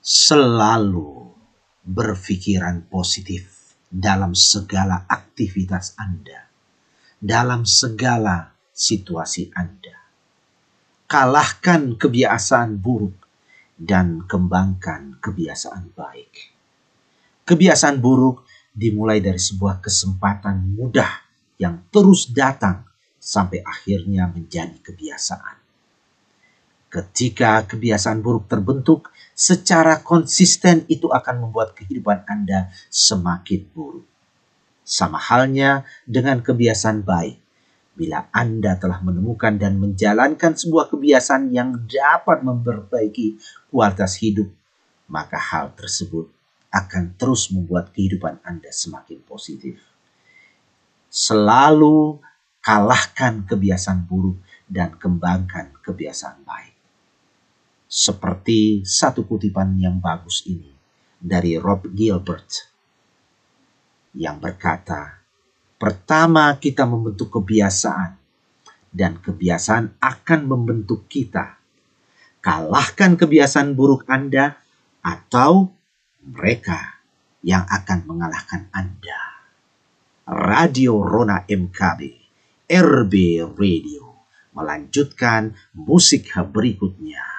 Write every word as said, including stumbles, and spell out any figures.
Selalu berpikiran positif dalam segala aktivitas Anda, dalam segala situasi Anda. Kalahkan kebiasaan buruk dan kembangkan kebiasaan baik. Kebiasaan buruk dimulai dari sebuah kesempatan mudah yang terus datang sampai akhirnya menjadi kebiasaan. Ketika kebiasaan buruk terbentuk secara konsisten, itu akan membuat kehidupan Anda semakin buruk. Sama halnya dengan kebiasaan baik. Bila Anda telah menemukan dan menjalankan sebuah kebiasaan yang dapat memperbaiki kualitas hidup, maka hal tersebut akan terus membuat kehidupan Anda semakin positif. Selalu kalahkan kebiasaan buruk dan kembangkan kebiasaan baik. Seperti satu kutipan yang bagus ini dari Rob Gilbert yang berkata, pertama kita membentuk kebiasaan dan kebiasaan akan membentuk kita. Kalahkan kebiasaan buruk Anda atau mereka yang akan mengalahkan Anda. Radio Rona M K B, R B Radio, melanjutkan musik berikutnya.